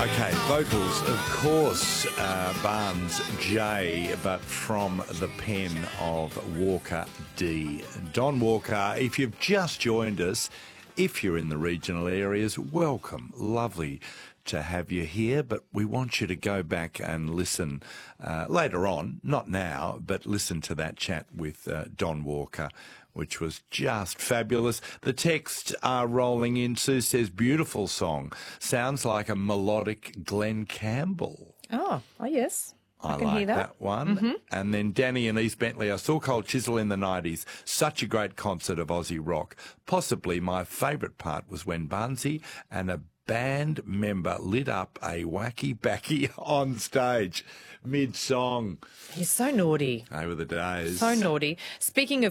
Okay, vocals, of course, Barnes J, but from the pen of Walker D. Don Walker, if you've just joined us, if you're in the regional areas, welcome. Lovely to have you here, but we want you to go back and listen later on, not now, but listen to that chat with Don Walker, which was just fabulous. The texts are rolling in. Sue says, beautiful song. Sounds like a melodic Glenn Campbell. Oh yes. I can like hear that. one. Mm-hmm. And then Danny and East Bentley, I saw Cold Chisel in the 90s. Such a great concert of Aussie rock. Possibly my favourite part was when Barnsey and a band member lit up a wacky backy on stage mid-song. He's so naughty. Over the days. So naughty. Speaking of